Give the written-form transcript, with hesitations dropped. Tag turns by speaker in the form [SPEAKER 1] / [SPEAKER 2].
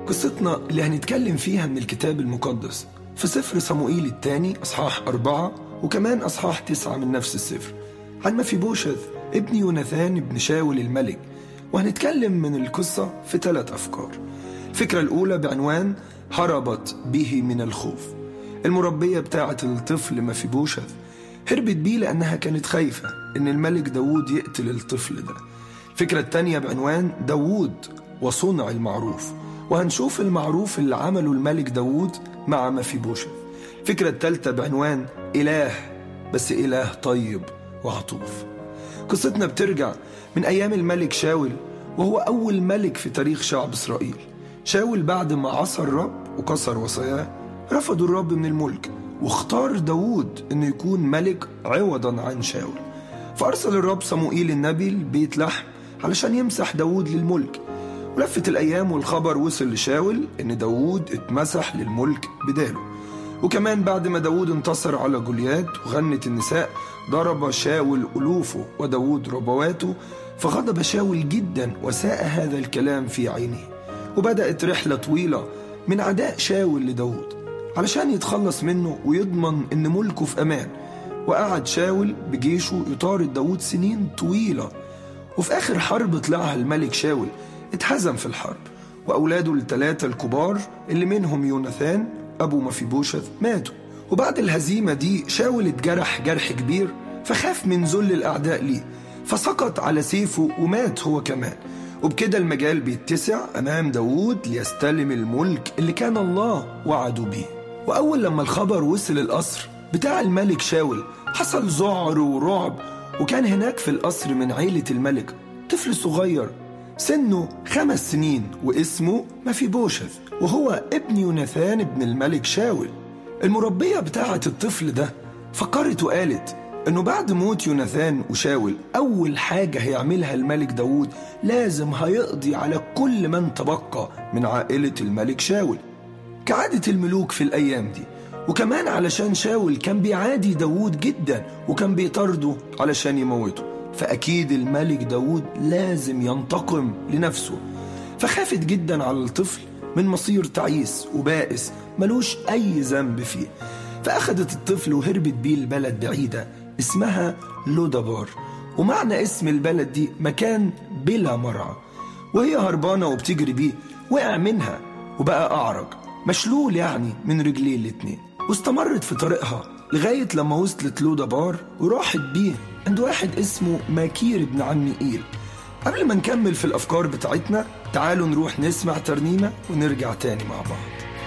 [SPEAKER 1] قصتنا اللي هنتكلم فيها من الكتاب المقدس في سفر صموئيل الثاني أصحاح 4 وكمان أصحاح 9 من نفس السفر، عن مفيبوشث ابن يوناثان ابن شاول الملك. وهنتكلم من القصة في 3 أفكار. الفكرة الأولى بعنوان هربت به من الخوف. المربية بتاعة الطفل مفيبوشث هربت بيه لأنها كانت خايفة إن الملك داود يقتل الطفل ده. الفكرة الثانية بعنوان داود وصنع المعروف، وهنشوف المعروف اللي عمله الملك داود مع مفيبوشث. الفكرة الثالثة بعنوان إله، بس إله طيب وعطوف. قصتنا بترجع من أيام الملك شاول، وهو أول ملك في تاريخ شعب إسرائيل. شاول بعد ما عصى الرب وكسر وصاياه رفضوا الرب من الملك، واختار داود إنه يكون ملك عوضا عن شاول. فأرسل الرب صموئيل النبي لبيت لحم علشان يمسح داود للملك. ولفت الأيام والخبر وصل لشاول إن داود اتمسح للملك بداله. وكمان بعد ما داود انتصر على جوليات وغنت النساء، ضرب شاول ألوفه وداود ربواته، فغضب شاول جدا وساء هذا الكلام في عينه. وبدأت رحلة طويلة من عداء شاول لداود علشان يتخلص منه ويضمن إن ملكه في أمان. وقعد شاول بجيشه يطارد داود سنين طويلة، وفي آخر حرب طلعها الملك شاول اتهزم في الحرب، وأولاده ال3 الكبار اللي منهم يوناثان أبو مفيبوشث ماتوا. وبعد الهزيمة دي شاول اتجرح جرح كبير، فخاف من ذل الأعداء ليه، فسقط على سيفه ومات هو كمان. وبكده المجال بيتسع أمام داود ليستلم الملك اللي كان الله وعده بيه. وأول لما الخبر وصل القصر بتاع الملك شاول حصل ذعر ورعب. وكان هناك في القصر من عيلة الملك طفل صغير سنه 5 سنين واسمه مفيبوشث، وهو ابن يوناثان ابن الملك شاول. المربية بتاعة الطفل ده فكرت وقالت انه بعد موت يوناثان وشاول اول حاجة هيعملها الملك داود لازم هيقضي على كل من تبقى من عائلة الملك شاول، كعادة الملوك في الايام دي. وكمان علشان شاول كان بيعادي داود جدا وكان بيطارده علشان يموته، فأكيد الملك داود لازم ينتقم لنفسه. فخافت جدا على الطفل من مصير تعيس وبائس ملوش أي ذنب فيه. فأخدت الطفل وهربت بيه البلد بعيدة اسمها لودبار، ومعنى اسم البلد دي مكان بلا مرعى. وهي هربانة وبتجري بيه وقع منها وبقى أعرج مشلول يعني من رجليه الاتنين. واستمرت في طريقها لغاية لما وصلت لودبار وراحت بيه عند واحد اسمه ماكير ابن عميئيل. قبل ما نكمل في الأفكار بتاعتنا تعالوا نروح نسمع ترنيمة ونرجع تاني مع بعض.